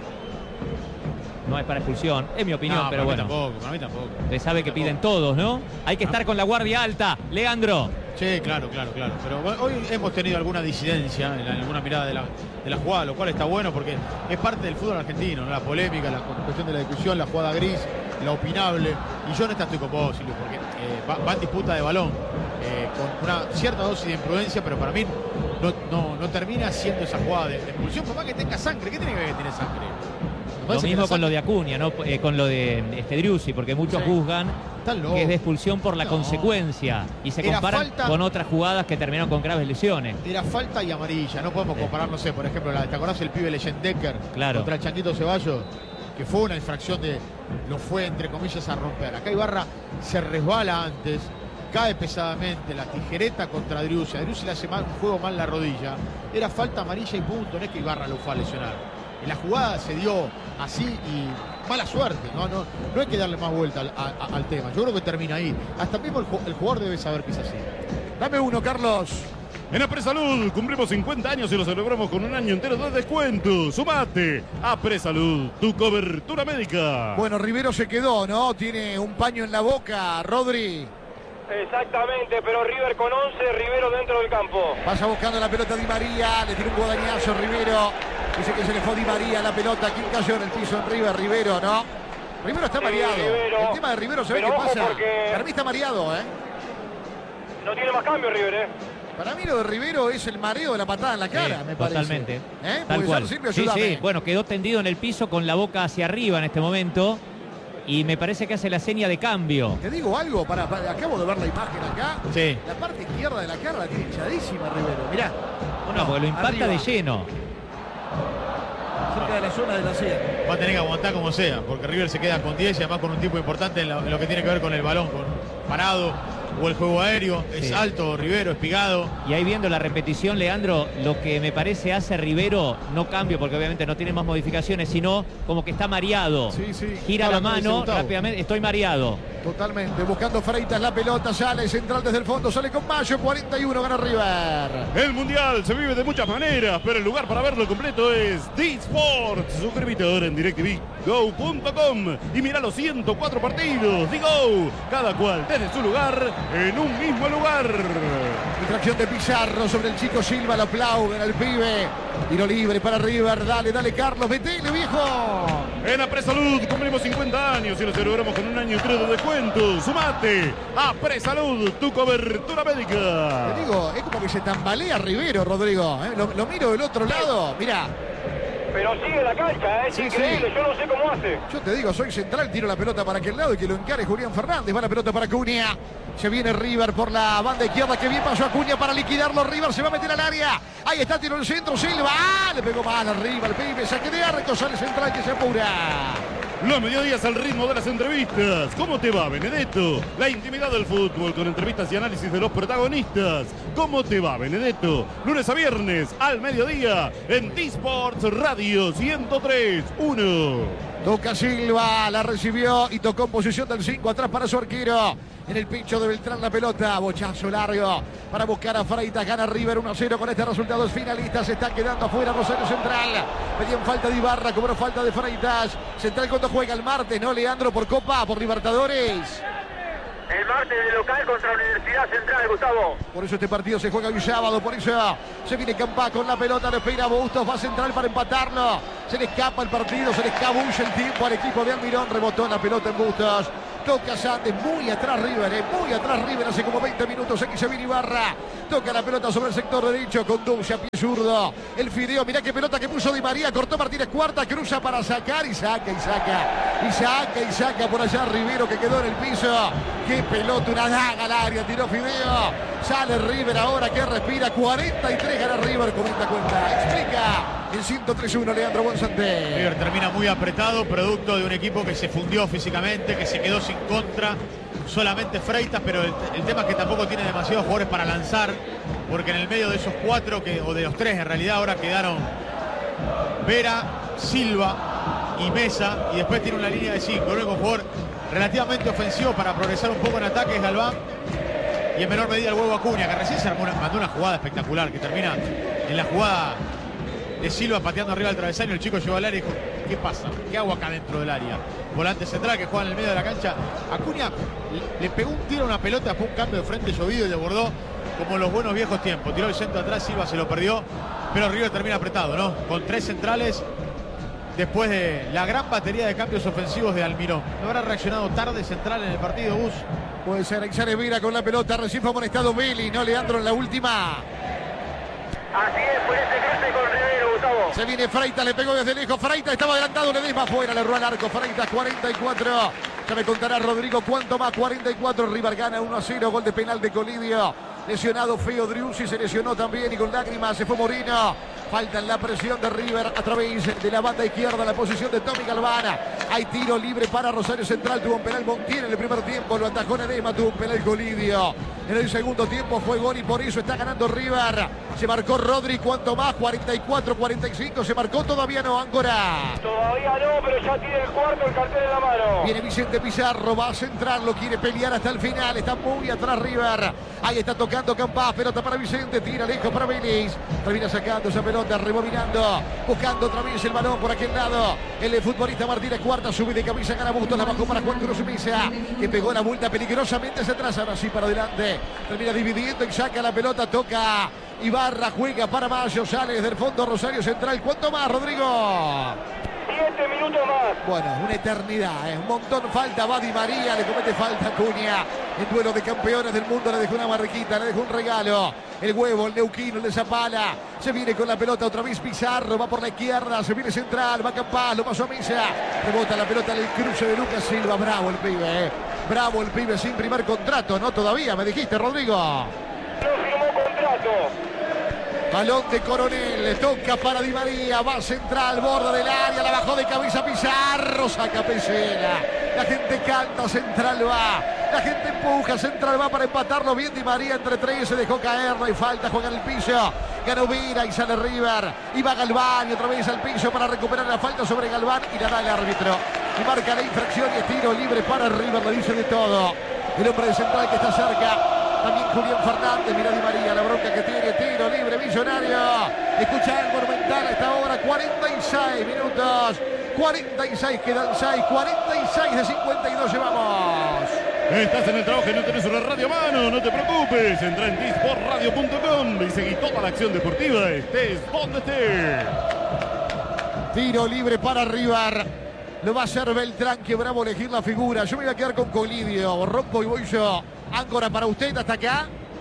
Speaker 5: No es para expulsión, es mi opinión,
Speaker 3: No,
Speaker 5: pero
Speaker 3: para
Speaker 5: bueno.
Speaker 3: Para mí tampoco.
Speaker 5: Se sabe que piden todos, ¿no? Hay que estar con la guardia alta. Leandro.
Speaker 3: Sí, claro. Pero hoy hemos tenido alguna disidencia en alguna mirada de la jugada, lo cual está bueno porque es parte del fútbol argentino, ¿no? La polémica, la cuestión de la discusión, la jugada gris, la opinable. Y yo en esta estoy con vos, Silvio, porque va en disputa de balón con una cierta dosis de imprudencia, pero para mí no termina siendo esa jugada de expulsión, por más que tenga sangre. ¿Qué tiene que ver que tiene sangre?
Speaker 5: Lo mismo con lo de Acuña, ¿no? Con lo de Driussi, porque muchos juzgan que es de expulsión por la consecuencia y se comparan con otras jugadas que terminaron con graves lesiones.
Speaker 3: Era falta y amarilla, no podemos comparar, no sé, por ejemplo, ¿te acordás el pibe Leyendecker contra el Changuito Ceballos? Que fue una infracción lo fue entre comillas a romper. Acá Ibarra se resbala antes, cae pesadamente, la tijereta contra Driussi. A Driussi le hace un juego mal la rodilla. Era falta amarilla y punto, no es que Ibarra lo fue a lesionar. La jugada se dio así y mala suerte, no hay que darle más vuelta al tema. Yo creo que termina ahí. Hasta mismo el jugador debe saber que es así.
Speaker 1: Dame uno, Carlos.
Speaker 4: En Apresalud cumplimos 50 años y lo celebramos con un año entero de descuento. Sumate a Apresalud, tu cobertura médica.
Speaker 1: Bueno, Rivero se quedó, ¿no? Tiene un paño en la boca, Rodri.
Speaker 2: Exactamente, pero River con 11, Rivero dentro del campo.
Speaker 1: Pasa buscando la pelota Di María, le tira un guadañazo Rivero. Dice que se le fue Di María la pelota. ¿Quién cayó en el piso en River? Rivero, ¿no? Rivero está mareado.
Speaker 2: Rivero.
Speaker 1: El tema de Rivero, ¿sabe qué pasa?
Speaker 2: Porque...
Speaker 1: Para mí está mareado, ¿eh?
Speaker 2: No tiene más cambio River, ¿eh?
Speaker 1: Para mí lo de Rivero es el mareo de la patada en la cara, me parece.
Speaker 5: Totalmente.
Speaker 1: Tal cual.
Speaker 5: Silvio, sí. Bueno, quedó tendido en el piso con la boca hacia arriba en este momento. Y me parece que hace la seña de cambio.
Speaker 1: Te digo algo, acabo de ver la imagen acá.
Speaker 5: Sí.
Speaker 1: La parte izquierda de la cara la tiene hinchadísima Rivero, mirá.
Speaker 5: No, porque lo impacta arriba, de lleno.
Speaker 1: Cerca de la zona de la sien.
Speaker 3: Va a tener que aguantar como sea, porque River se queda con 10 y además con un tipo importante en lo que tiene que ver con el balón, con parado o el juego aéreo. Es alto Rivero, espigado.
Speaker 5: Y ahí viendo la repetición, Leandro, lo que me parece hace Rivero, no cambio porque obviamente no tiene más modificaciones, sino como que está mareado.
Speaker 1: Sí.
Speaker 5: Gira la mano rápidamente, estoy mareado.
Speaker 1: Totalmente, buscando Freitas la pelota, sale central desde el fondo, sale con Mayo, 41, gana River.
Speaker 4: El Mundial se vive de muchas maneras, pero el lugar para verlo completo es D-Sports. Suscríbete ahora en DirecTV.go.com y mira los 104 partidos de Go, cada cual desde su lugar, en un mismo lugar.
Speaker 1: Distracción de Pizarro sobre el chico Silva, lo aplauden al pibe. Tiro libre para River, dale Carlos, metele viejo.
Speaker 4: En Apresalud cumplimos 50 años y lo celebramos con un año entero de descuento. Sumate a Apresalud, tu cobertura médica.
Speaker 1: Te digo, es como que se tambalea Rivero, Rodrigo. Lo miro del otro lado, mirá.
Speaker 2: Pero sigue la cancha, es increíble, yo no sé cómo hace.
Speaker 1: Yo te digo, soy central, tiro la pelota para aquel lado y que lo encare Julián Fernández. Va la pelota para Acuña. Se viene River por la banda izquierda. Que bien pasó Acuña para liquidarlo. River se va a meter al área. Ahí está, tiro en el centro. Silva. Le pegó mal arriba al pibe. Saque de arco. Sale central que se apura.
Speaker 4: Los mediodías al ritmo de las entrevistas. ¿Cómo te va, Benedetto? La intimidad del fútbol con entrevistas y análisis de los protagonistas. ¿Cómo te va, Benedetto? Lunes a viernes al mediodía en D-Sports Radio 103.1.
Speaker 1: Toca Silva, la recibió y tocó en posición del 5 atrás para su arquero. En el pecho de Beltrán la pelota, bochazo largo para buscar a Freitas. Gana River 1-0 con este resultado. Es finalista, se está quedando afuera Rosario Central. Pedían falta de Ibarra, cobró falta de Freitas. Central cuando juega el martes, ¿no, Leandro? Por Copa, por Libertadores.
Speaker 2: el martes de local contra Universidad Central, Gustavo.
Speaker 1: Por eso este partido se juega hoy sábado, por eso se viene Campá con la pelota, lo espera Bustos, va a central para empatarlo. Se le escapa el partido, se le escabulle el tiempo al equipo de Almirón, rebotó la pelota en Bustos. Toca Sandes, muy atrás River, hace como 20 minutos, aquí se viene Ibarra. Toca la pelota sobre el sector derecho, conduce a pie zurdo. El Fideo, mirá qué pelota que puso Di María, cortó Martínez Cuarta, cruza para sacar y saca. Y saca por allá Rivero que quedó en el piso. Qué pelota, una daga al área, tiró Fideo. Sale River ahora que respira, 43 gana River, comenta cuenta. Explica el 103-1 Leandro Bonsanté.
Speaker 3: River termina muy apretado, producto de un equipo que se fundió físicamente, que se quedó sin contra, solamente Freitas, pero el tema es que tampoco tiene demasiados jugadores para lanzar, porque en el medio de esos cuatro, o de los tres en realidad, ahora quedaron Vera, Silva y Mesa, y después tiene una línea de 5. El único jugador relativamente ofensivo para progresar un poco en ataque es Galván, y en menor medida el Huevo Acuña, que recién se mandó una jugada espectacular, que termina en la jugada de Silva pateando arriba del travesaño. El chico llegó al área y dijo: ¿qué pasa? ¿Qué hago acá dentro del área? Volante central que juega en el medio de la cancha. Acuña le pegó un tiro a una pelota, fue un cambio de frente llovido y desbordó como en los buenos viejos tiempos. Tiró el centro atrás, Silva se lo perdió, pero River termina apretado, ¿no? Con tres centrales después de la gran batería de cambios ofensivos de Almirón. ¿No habrá reaccionado tarde Central en el partido, Bus?
Speaker 1: Puede ser, ahí sale Vera con la pelota, recién fue amonestado Veli, ¿no, Leandro, en la última?
Speaker 2: Así es, por ese cruce con Rivero, Gustavo.
Speaker 1: Se viene Freitas, le pegó desde lejos. Freitas estaba adelantado, Ledesma afuera, le erró al arco. Freitas, 44. Ya me contará Rodrigo cuánto más. 44. River gana 1-0. Gol de penal de Colidio. Lesionado Feo Driussi, se lesionó también y con lágrimas se fue Morino. Falta en la presión de River a través de la banda izquierda, la posición de Tommy Galvana. Hay tiro libre para Rosario Central. Tuvo un penal Montiel en el primer tiempo, lo atajó Ledesma, tuvo un penal Colidio. En el segundo tiempo fue gol y por eso está ganando River. Se marcó Rodri, cuánto más, 44-45, se marcó, todavía no, Áncora.
Speaker 2: Todavía no, pero ya tiene el cuarto, el cartel en la mano.
Speaker 1: Viene Vicente Pizarro, va a centrar, lo quiere pelear hasta el final, está muy atrás River. Ahí está tocando Campás, pelota para Vicente, tira lejos para Vélez. Termina sacando esa pelota, rebobinando, buscando otra vez el balón por aquel lado. El futbolista Martínez Cuarta sube de camisa, gana Bustos, la bajó para Juan Cruz Misa, que pegó la vuelta peligrosamente hacia atrás, ahora sí para adelante. Termina dividiendo y saca la pelota, toca Ibarra, juega para Mayo, sale desde el fondo Rosario Central. ¿Cuánto más, Rodrigo?
Speaker 2: 7 minutos más.
Speaker 1: Bueno, una eternidad, un montón falta, va Di María, le comete falta Acuña. En duelo de campeones del mundo le dejó una marquita, le dejó un regalo. El Huevo, el Neuquino, el de Zapala. Se viene con la pelota otra vez Pizarro, va por la izquierda, se viene central, va Campás, lo pasó a Misa. Rebota la pelota en el cruce de Lucas Silva, bravo el pibe, Bravo el pibe, sin primer contrato, ¿no? Todavía, me dijiste, Rodrigo.
Speaker 2: No firmó contrato.
Speaker 1: Balón de Coronel, le toca para Di María, va central, borde del área, la bajó de cabeza Pizarro, saca Pesela. La gente canta, Central va. La gente empuja, Central va para empatarlo bien Di María entre tres, se dejó caer, no hay falta, juega en el piso. Ganó Vera y sale River. Y va Galván y otra vez al piso para recuperar la falta sobre Galván y la da el árbitro. Y marca la infracción y es tiro libre para River, le dice de todo. El hombre de Central que está cerca. También Julián Fernández, mira Di María, la bronca que tiene, tiro libre, Millonario. Escucha el Monumental a esta hora, 46 minutos. 46, quedan 6, 46 de 52 llevamos.
Speaker 4: Estás en el trabajo y no tenés una radio a mano, no te preocupes. Entra en disportradio.com y seguí toda la acción deportiva, estés donde estés.
Speaker 1: Tiro libre para River. Lo va a hacer Beltrán, que bravo elegir la figura. Yo me voy a quedar con Colidio, rompo y voy yo. Áncora para usted, hasta acá.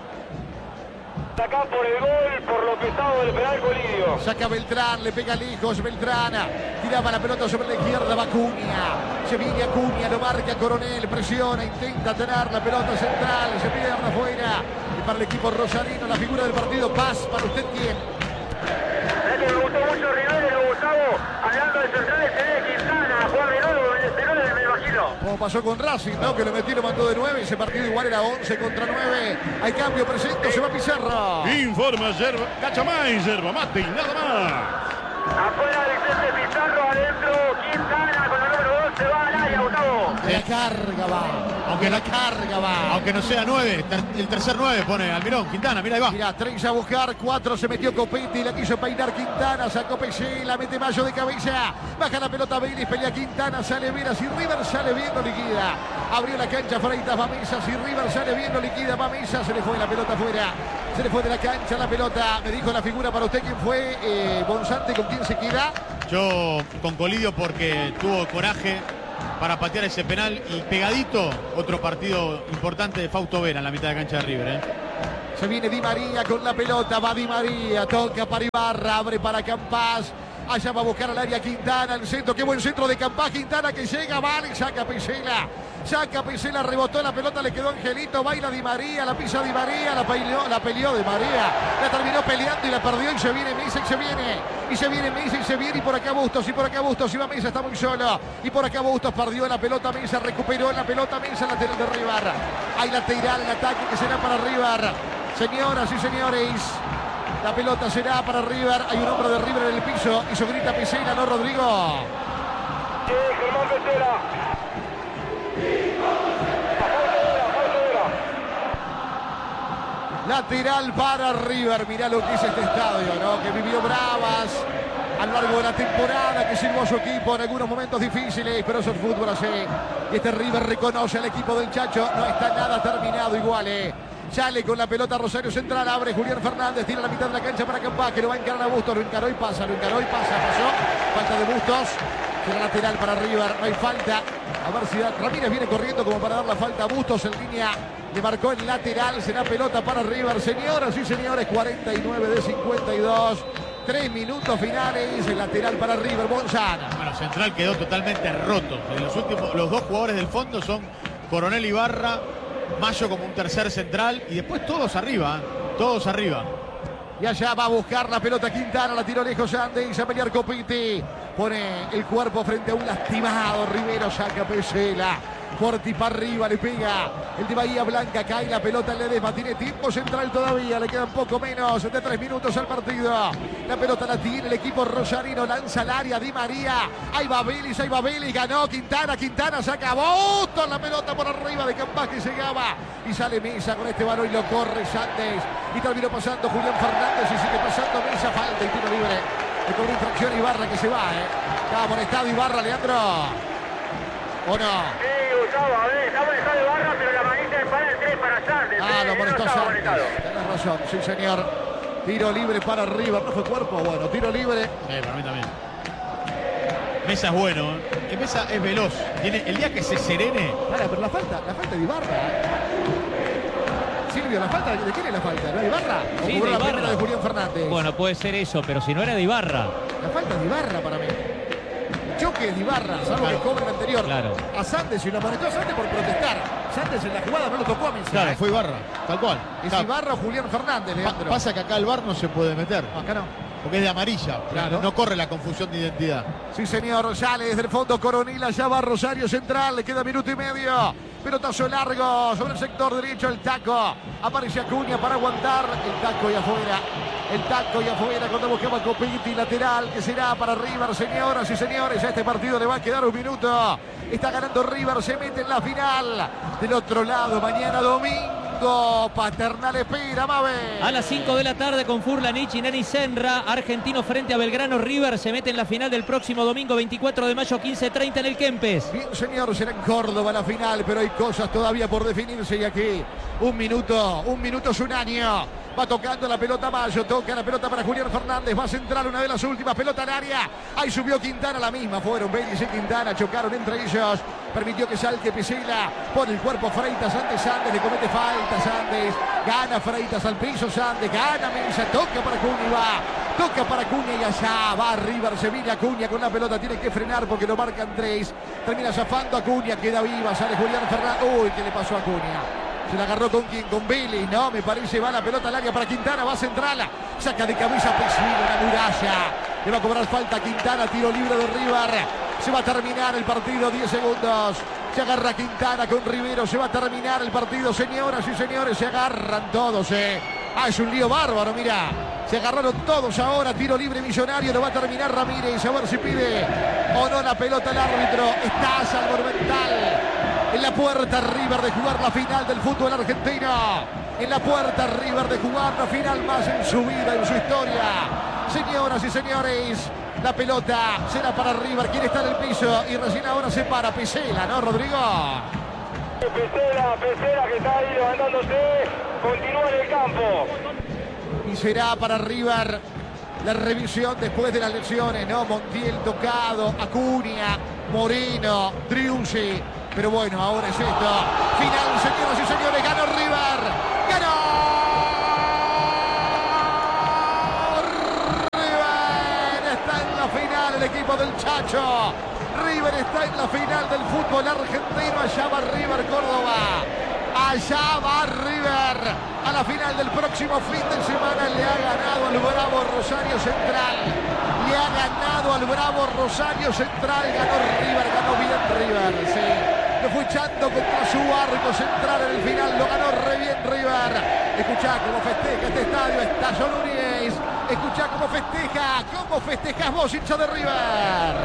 Speaker 2: Acá por el gol, por lo pesado del penal Colidio.
Speaker 1: Saca Beltrán, le pega lejos Beltrán. Tiraba la pelota sobre la izquierda, va Acuña. Se viene Acuña, lo marca Coronel, presiona, intenta tener la pelota central, se pierde afuera. Y para el equipo rosarino, la figura del partido, Paz, para usted, ¿quién?
Speaker 2: Es que me gustó mucho Rivero, Gustavo. Hablando de centrales, se ve Quintana, Juan Renolo, me imagino.
Speaker 1: Como pasó con Racing, ¿no? Que lo metió y lo mandó de 9. Ese partido igual era 11 contra 9. Hay cambio, presente, se va Pizarro.
Speaker 4: Informa Cachamay, yerba mate y nada más.
Speaker 2: Afuera Vicente Pizarro, adentro Quintana con el número se va al área, Gustavo.
Speaker 1: De la carga va.
Speaker 3: Aunque
Speaker 1: De la
Speaker 3: no-
Speaker 1: carga va.
Speaker 3: Aunque no sea 9, el tercer 9 pone Almirón, Quintana, mira ahí va.
Speaker 1: Mira, 3 a buscar, 4 se metió Copetti, la quiso peinar Quintana, sacó Pesela, mete Mayo de cabeza, baja la pelota Vélez, pelea Quintana, sale Veras y River sale bien, lo liquida. Abrió la cancha Freitas, va Mesas y River sale bien, lo liquida, va Mesas, se le fue la pelota afuera, se le fue de la cancha la pelota. Me dijo la figura para usted, ¿quién fue? Bonzante, ¿con quién se queda?
Speaker 3: Yo con Colidio porque tuvo coraje para patear ese penal y pegadito otro partido importante de Fausto Vera en la mitad de cancha de River.
Speaker 1: Se viene Di María con la pelota, va Di María, toca para Ibarra, abre para Campás. Allá va a buscar al área Quintana, el centro, qué buen centro de Campás, Quintana que llega, vale, saca Pesela, rebotó la pelota, le quedó Angelito, baila Di María, la pisa Di María, la peleó Di María, la terminó peleando y la perdió y se viene Mesa y se viene Mesa y se viene y por acá Bustos, iba Mesa, está muy solo, y por acá Bustos perdió la pelota Mesa, recuperó la pelota Mesa, lateral de River, hay lateral, el ataque que será para River, señoras y señores. La pelota será para River. Hay un hombre de River en el piso. Y se grita Pesela, ¿no, Rodrigo?
Speaker 2: Sí, Germán Pesela.
Speaker 1: Lateral para River. Mirá lo que es este estadio, ¿no? Que vivió bravas a lo largo de la temporada, que sirvió a su equipo en algunos momentos difíciles, pero eso es fútbol así. Y este River reconoce al equipo del Chacho. No está nada terminado igual, Sale con la pelota Rosario Central, abre Julián Fernández, tira la mitad de la cancha para Campás, que lo va a encarar a Bustos, lo encaró y pasa, pasó, falta de Bustos, será lateral para River, no hay falta, a ver si Ramírez viene corriendo como para dar la falta a Bustos, en línea, le marcó el lateral, será pelota para River, señoras y señores, 49 de 52, 3 minutos finales, el lateral para River, Bonzana.
Speaker 3: Bueno, Central quedó totalmente roto. Los dos jugadores del fondo son Coronel Ibarra, Mayo como un tercer central y después todos arriba.
Speaker 1: Y allá va a buscar la pelota Quintana, la tiró lejos Andes, a pelear Copetti. Pone el cuerpo frente a un lastimado Rivero, saca Pesela. Corti para arriba, le pega el de Bahía Blanca, cae la pelota en Ledesma, tiene tiempo central todavía, le quedan poco menos de 3 minutos al partido. La pelota la tiene el equipo rosarino, lanza al área Di María, ahí va Vélez, ganó Quintana se acabó, Bustos, la pelota por arriba de Campás que llegaba y sale Mesa con este balón y lo corre Sandes y terminó pasando Julián Fernández y sigue pasando Mesa, falta y tiro libre. Le cobró infracción Ibarra que se va, Estaba molestado Ibarra, Leandro. ¿O no?
Speaker 2: Sí, Gustavo, a ver, está molestado Ibarra, pero la manita de para el 3 para Sandes.
Speaker 1: Lo molestó
Speaker 2: no estaba
Speaker 1: Sandes.
Speaker 2: molestado.
Speaker 1: Tenés razón, sí señor. Tiro libre para River, no fue cuerpo, bueno, tiro libre.
Speaker 3: Para mí también. Mesa es bueno, Mesa es veloz. El día que se serene.
Speaker 1: Pero la falta de Ibarra. Silvio, ¿la falta? ¿De quién es la falta? ¿No de Ibarra? ¿O
Speaker 5: Sí,
Speaker 1: cobró
Speaker 5: de
Speaker 1: la
Speaker 5: Ibarra.
Speaker 1: primera de Julián Fernández?
Speaker 5: Bueno, puede ser eso, pero si no era de Ibarra.
Speaker 1: La falta es de Ibarra para mí. Choque de Ibarra, salvo que cobre el anterior.
Speaker 5: Claro.
Speaker 1: A Sandes y lo amonestó a Sandes por protestar. Sandes en la jugada no lo tocó a Mesa.
Speaker 3: Claro, fue Ibarra, tal cual.
Speaker 1: Es Ibarra o Julián Fernández, Leandro.
Speaker 3: Pasa que acá el VAR no se puede meter.
Speaker 1: Acá no.
Speaker 3: Porque es de amarilla.
Speaker 1: Claro.
Speaker 3: No corre la confusión de identidad.
Speaker 1: Sí, señor, sale desde el fondo Coronel, allá va Rosario Central, le queda minuto y medio. Pelotazo largo sobre el sector derecho, el taco. Aparece Acuña para aguantar, el taco y afuera. El taco y afuera cuando buscaba Copetti, lateral, que será para River, señoras y señores. A este partido le va a quedar un minuto. Está ganando River, se mete en la final. Del otro lado, mañana domingo, Paternal espera, Mabel.
Speaker 5: A las 5 de la tarde con Furlanich y Nani Senra, argentino frente a Belgrano. River se mete en la final del próximo domingo 24 de mayo 15:30 en el Kempes.
Speaker 1: Bien, señor, será en Córdoba la final, pero hay cosas todavía por definirse y aquí un minuto es un año. Va tocando la pelota Mayo, toca la pelota para Julián Fernández, va a centrar una de las últimas, pelota al área. Ahí subió Quintana, la misma fueron Vélez y Quintana, chocaron entre ellos. Permitió que salte Pesela, pone el cuerpo Freitas ante Sandes, le comete falta Sandes, gana Freitas al piso Sandes, gana Mesa, toca para Acuña y va. Toca para Acuña y allá va River, se viene Acuña con la pelota, tiene que frenar porque lo marcan 3. Termina zafando Acuña, queda viva, sale Julián Fernández. Uy, ¿qué le pasó a Acuña? Se la agarró con quién, con Vélez, no, me parece, va la pelota al área para Quintana, va a centrarla, saca de cabeza Pesela, la muralla, le va a cobrar falta a Quintana, tiro libre de River, se va a terminar el partido, 10 segundos, se agarra Quintana con Rivero, se va a terminar el partido, señoras y señores, se agarran todos, Es un lío bárbaro, mirá. Se agarraron todos ahora. Tiro libre Millonario. Lo va a terminar Ramírez. A ver si pide o no la pelota al árbitro. Está al Monumental. En la puerta River de jugar la final del fútbol argentino. En la puerta River de jugar la final más en su vida, en su historia. Señoras y señores, la pelota será para River, quien está en el piso. Y recién ahora se para Pesela, ¿no, Rodrigo?
Speaker 2: Pesela que está ahí levantándose. Continúa en el campo.
Speaker 1: Y será para River la revisión después de las lesiones, ¿no? Montiel tocado, Acuña, Moreno, Driussi. Pero bueno, ahora es esto. Final, señoras y señores, ganó River. ¡Ganó! River está en la final, el equipo del Chacho. River está en la final del fútbol argentino. Allá va River Córdoba. Allá va River a la final del próximo fin de semana. Le ha ganado al Bravo Rosario Central. Le ha ganado al Bravo Rosario Central. Ganó River, ganó bien River, sí. Lo fue echando contra su arco central en el final. Lo ganó re bien River. Escuchá cómo festeja este estadio. Está John Núñez. Escuchá cómo festeja. ¿Cómo festejas vos, hincha de River?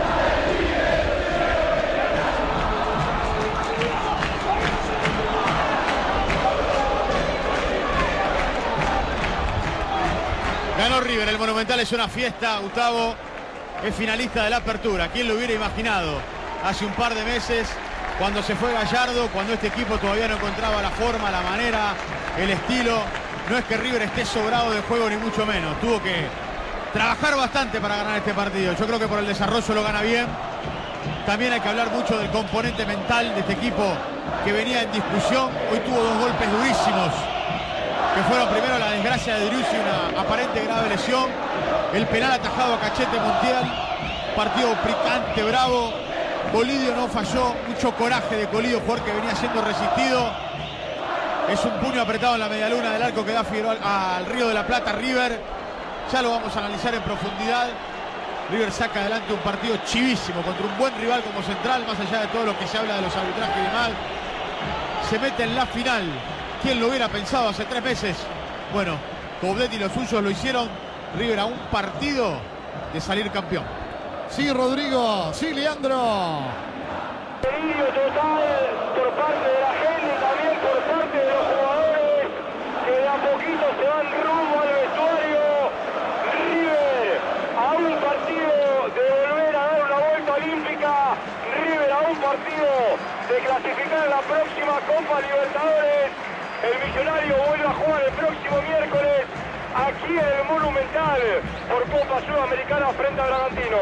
Speaker 3: Ganó River, el Monumental es una fiesta, Gustavo, es finalista de la Apertura. ¿Quién lo hubiera imaginado hace un par de meses, cuando se fue Gallardo, cuando este equipo todavía no encontraba la forma, la manera, el estilo? No es que River esté sobrado de juego ni mucho menos, tuvo que trabajar bastante para ganar este partido. Yo creo que por el desarrollo lo gana bien. También hay que hablar mucho del componente mental de este equipo que venía en discusión. Hoy tuvo dos golpes durísimos, que fueron primero la desgracia de Driussi, una aparente grave lesión, el penal atajado a cachete Montiel, partido picante, bravo. Colidio no falló, mucho coraje de Colidio, jugador que venía siendo resistido. Es un puño apretado en la medialuna del arco que da Figueroa al Río de la Plata. River, ya lo vamos a analizar en profundidad. River saca adelante un partido chivísimo contra un buen rival como Central, más allá de todo lo que se habla de los arbitrajes y demás. Se mete en la final. ¿Quién lo hubiera pensado hace 3 meses? Bueno, Coudet y los suyos lo hicieron. River a un partido de salir campeón.
Speaker 1: Sí, Rodrigo. Sí, Leandro.
Speaker 2: Delirio total por parte de la gente y también por parte de los jugadores que de a poquito se van rumbo al vestuario. River a un partido de volver a dar una vuelta olímpica. River a un partido de clasificar a la próxima Copa Libertadores. El Millonario vuelve a jugar el próximo miércoles aquí en el Monumental por Copa Sudamericana frente a Bragantino.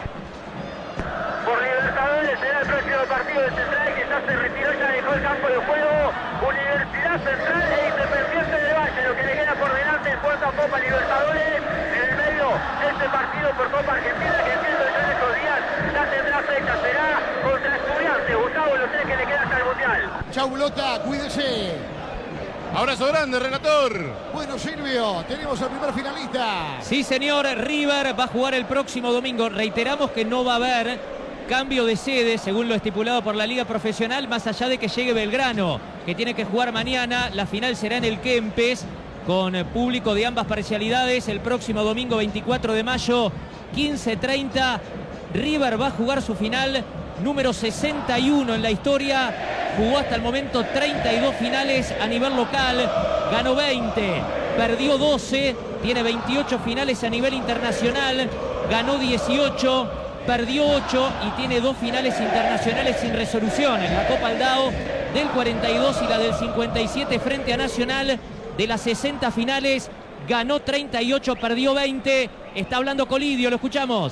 Speaker 2: Por Libertadores será el próximo partido de Central, que ya se retiró, ya dejó el campo de juego. Universidad Central e Independiente del Valle, lo que le queda por delante en puerta Copa Libertadores. En el medio este partido por Copa Argentina, que entiendo que en estos días ya tendrá fecha, será contra Estudiantes. Gustavo, lo sé que le queda hasta el Mundial.
Speaker 1: Chau, Blota, cuídese.
Speaker 4: Abrazo grande, relator.
Speaker 1: Bueno, Silvio, tenemos al primer finalista.
Speaker 5: Sí, señor, River va a jugar el próximo domingo. Reiteramos que no va a haber cambio de sede, según lo estipulado por la Liga Profesional, más allá de que llegue Belgrano, que tiene que jugar mañana. La final será en el Kempes, con público de ambas parcialidades, el próximo domingo 24 de mayo, 15:30. River va a jugar su final número 61 en la historia. Jugó hasta el momento 32 finales a nivel local, ganó 20, perdió 12, tiene 28 finales a nivel internacional, ganó 18, perdió 8 y tiene 2 finales internacionales sin resoluciones. La Copa Aldao del 42 y la del 57 frente a Nacional. De las 60 finales, ganó 38, perdió 20. Está hablando Colidio, lo escuchamos.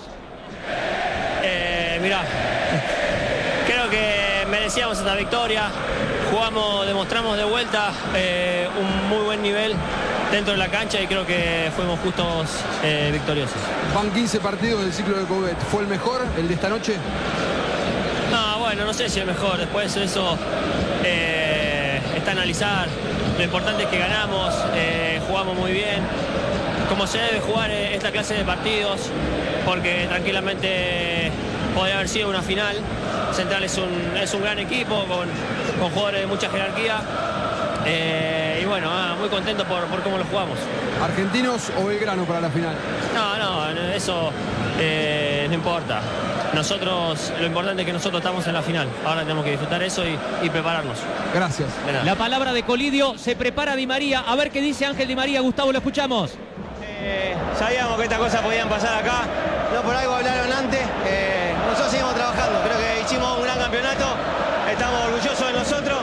Speaker 6: Mirá, creo que merecíamos esta victoria. Jugamos, demostramos de vuelta un muy buen nivel dentro de la cancha y creo que fuimos justos victoriosos.
Speaker 7: Van 15 partidos del ciclo de Coudet. ¿Fue el mejor, el de esta noche?
Speaker 6: No, bueno, no sé si el mejor. Después eso está a analizar. Lo importante es que ganamos, jugamos muy bien. Como se debe jugar esta clase de partidos, porque tranquilamente podría haber sido una final. Central es un gran equipo con jugadores de mucha jerarquía Y bueno, muy contento por cómo lo jugamos.
Speaker 7: ¿Argentinos o Belgrano para la final?
Speaker 6: No, eso no importa. Nosotros, lo importante es que nosotros estamos en la final. Ahora tenemos que disfrutar eso y prepararnos.
Speaker 7: Gracias.
Speaker 6: De nada.
Speaker 5: La palabra de Colidio, se prepara Di María. A ver qué dice Ángel Di María. Gustavo, lo escuchamos.
Speaker 8: Sabíamos que estas cosas podían pasar acá. No por algo hablaron antes. Nosotros seguimos trabajando. Creo que hicimos un gran campeonato. Estamos orgullosos de nosotros.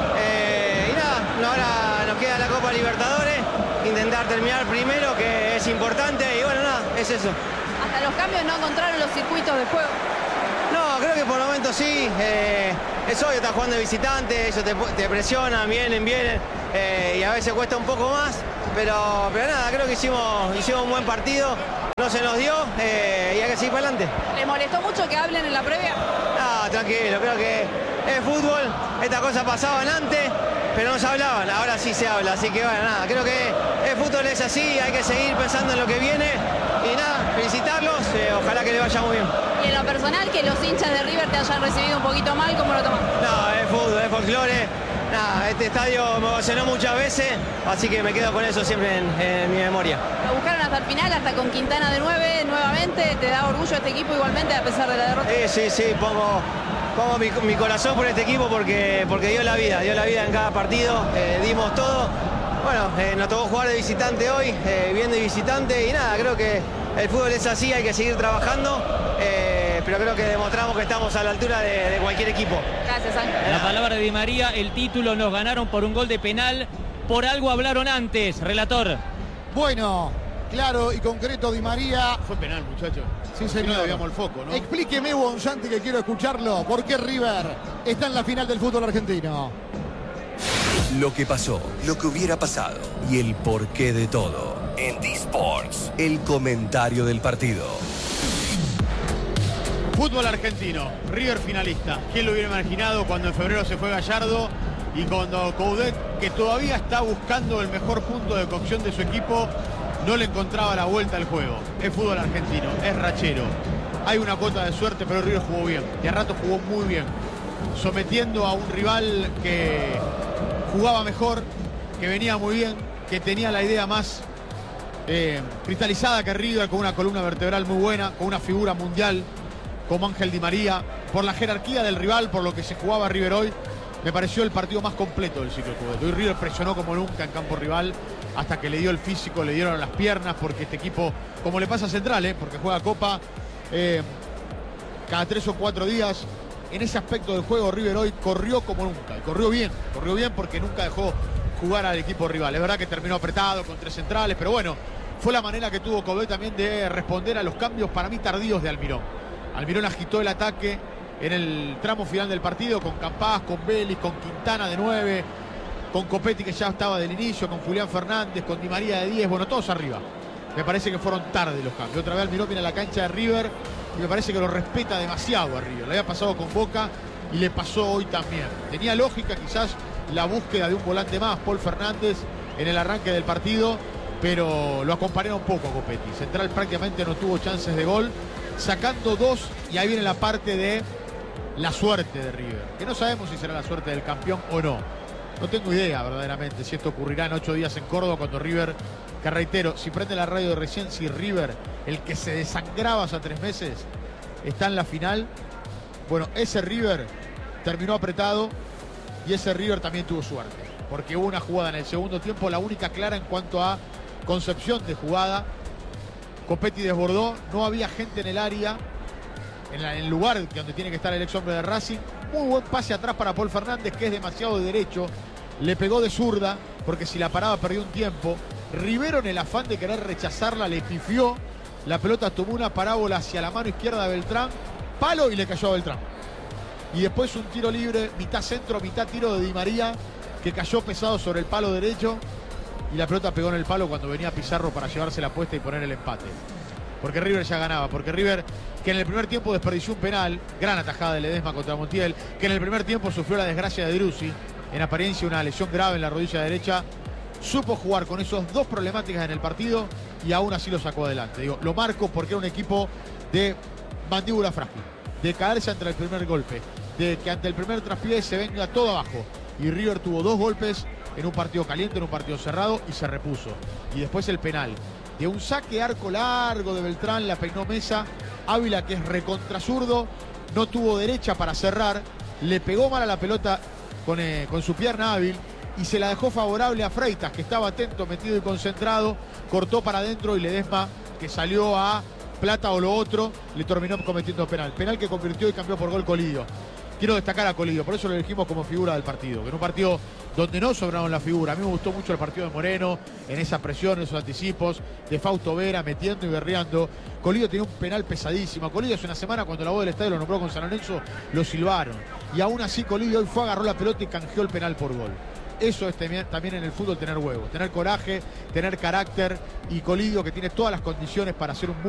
Speaker 8: Y nada, ahora nos queda la Copa Libertadores. Intentar terminar primero, que es importante. Y bueno, nada, es eso.
Speaker 9: Hasta los cambios no encontraron los circuitos de juego.
Speaker 8: No, creo que por el momento sí. Es obvio, estás jugando de visitante, ellos te presionan, vienen. Y a veces cuesta un poco más. Pero nada, creo que hicimos un buen partido. No se nos dio y hay que seguir para adelante.
Speaker 9: ¿Les molestó mucho que hablen en la previa?
Speaker 8: No, tranquilo, creo que es fútbol. Estas cosas pasaban antes, pero no se hablaban. Ahora sí se habla, así que bueno, nada. Creo que el fútbol es así, hay que seguir pensando en lo que viene. Y nada, felicitarlos, ojalá que les vaya muy bien.
Speaker 9: Y en lo personal, que los hinchas de River te hayan recibido un poquito mal, ¿cómo lo toman?
Speaker 8: No, es fútbol, es folclore. Nada, este estadio me emocionó muchas veces, así que me quedo con eso siempre en mi memoria.
Speaker 9: Lo buscaron hasta el final, hasta con Quintana de 9, nuevamente. ¿Te da orgullo este equipo igualmente a pesar de la derrota?
Speaker 8: Sí, pongo mi corazón por este equipo porque dio la vida en cada partido, dimos todo. Bueno, nos tocó jugar de visitante hoy, bien de visitante y nada, creo que el fútbol es así, hay que seguir trabajando, pero creo que demostramos que estamos a la altura de cualquier equipo.
Speaker 9: Gracias, Ángel.
Speaker 5: La palabra de Di María, el título nos ganaron por un gol de penal. Por algo hablaron antes, relator.
Speaker 1: Bueno, claro y concreto Di María.
Speaker 3: Fue penal, muchachos.
Speaker 1: Sí,
Speaker 3: No
Speaker 1: señor.
Speaker 3: le habíamos el foco, ¿no?
Speaker 1: Explíqueme, Bonsanti, que quiero escucharlo. ¿Por qué River está en la final del fútbol argentino?
Speaker 10: Lo que pasó, lo que hubiera pasado y el porqué de todo. En D-Sports, el comentario del partido.
Speaker 3: Fútbol argentino, River finalista. ¿Quién lo hubiera imaginado cuando en febrero se fue Gallardo y cuando Coudet, que todavía está buscando el mejor punto de cocción de su equipo, no le encontraba la vuelta al juego? Es fútbol argentino, es rachero. Hay una cuota de suerte, pero River jugó bien. Y a rato jugó muy bien. Sometiendo a un rival que jugaba mejor, que venía muy bien, que tenía la idea más cristalizada que River, con una columna vertebral muy buena, con una figura mundial como Ángel Di María. Por la jerarquía del rival, por lo que se jugaba River hoy, me pareció el partido más completo del ciclo Coudet. Hoy River presionó como nunca en campo rival, hasta que le dio el físico, le dieron las piernas, porque este equipo, como le pasa a Central, porque juega Copa cada 3 o 4 días, en ese aspecto del juego River hoy corrió como nunca, y corrió bien porque nunca dejó jugar al equipo rival. Es verdad que terminó apretado con 3 centrales, pero bueno, fue la manera que tuvo Coudet también de responder a los cambios para mí tardíos de Almirón. Almirón agitó el ataque en el tramo final del partido con Campás, con Vélez, con Quintana de 9, con Copetti, que ya estaba del inicio, con Julián Fernández, con Di María de 10, bueno, todos arriba. Me parece que fueron tarde los cambios. Otra vez Almirón viene a la cancha de River y me parece que lo respeta demasiado a River. Le había pasado con Boca y le pasó hoy también. Tenía lógica quizás la búsqueda de un volante más, Paul Fernández, en el arranque del partido, pero lo acompañaron un poco a Copetti. Central prácticamente no tuvo chances de gol, sacando 2, y ahí viene la parte de la suerte de River, que no sabemos si será la suerte del campeón o no. No tengo idea verdaderamente si esto ocurrirá en 8 días en Córdoba, cuando River, que reitero, si prende la radio de recién, si River, el que se desangraba hace 3 meses, está en la final, bueno, ese River terminó apretado y ese River también tuvo suerte, porque hubo una jugada en el segundo tiempo, la única clara en cuanto a concepción de jugada. Copetti desbordó, no había gente en el área, en el lugar donde tiene que estar el ex hombre de Racing. Muy buen pase atrás para Paul Fernández, que es demasiado de derecho, le pegó de zurda, porque si la paraba perdió un tiempo. Rivero, en el afán de querer rechazarla, le pifió, la pelota tomó una parábola hacia la mano izquierda de Beltrán, palo, y le cayó a Beltrán. Y después un tiro libre, mitad centro, mitad tiro de Di María, que cayó pesado sobre el palo derecho, y la pelota pegó en el palo cuando venía Pizarro para llevarse la puesta y poner el empate. Porque River ya ganaba, porque River, que en el primer tiempo desperdició un penal, gran atajada de Ledesma contra Montiel, que en el primer tiempo sufrió la desgracia de Driussi, en apariencia una lesión grave en la rodilla derecha, supo jugar con esos 2 problemáticas en el partido y aún así lo sacó adelante. Digo, lo marco porque era un equipo de mandíbula frágil, de caerse ante el primer golpe, de que ante el primer traspié se venga todo abajo. y River tuvo 2 golpes en un partido caliente, en un partido cerrado, y se repuso. Y después el penal. De un saque arco largo de Beltrán, la peinó Mesa. Ávila, que es recontrazurdo, no tuvo derecha para cerrar, le pegó mal a la pelota con su pierna hábil y se la dejó favorable a Freitas, que estaba atento, metido y concentrado, cortó para adentro y Ledesma, que salió a Plata o lo otro, le terminó cometiendo penal. Penal que convirtió y cambió por gol Colidio. Quiero destacar a Colidio, por eso lo elegimos como figura del partido, que en un partido donde no sobraron la figura. A mí me gustó mucho el partido de Moreno, en esa presión, en esos anticipos, de Fausto Vera metiendo y berreando. Colidio tenía un penal pesadísimo. Colidio hace una semana, cuando la voz del estadio lo nombró con San Lorenzo, lo silbaron. Y aún así Colidio hoy fue, agarró la pelota y canjeó el penal por gol. Eso es también en el fútbol, tener huevos, tener coraje, tener carácter, y Colidio, que tiene todas las condiciones para ser un muy